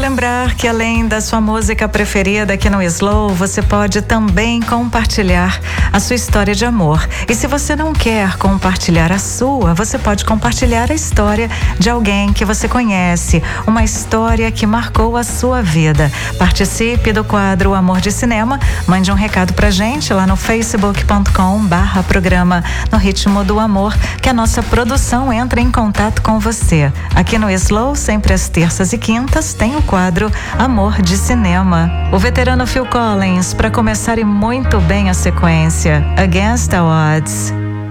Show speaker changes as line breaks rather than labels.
lembrar que além da sua música preferida aqui no Slow, você pode também compartilhar a sua história de amor. E se você não quer compartilhar a sua, você pode compartilhar a história de alguém que você conhece, uma história que marcou a sua vida. Participe do quadro Amor de Cinema, mande um recado pra gente lá no facebook.com/programa No Ritmo do Amor, que a nossa produção entra em contato com você. Aqui no Slow, sempre às terças e quintas, tem o quadro Amor de Cinema. O veterano Phil Collins, para começar e muito bem a sequência, Against the Odds.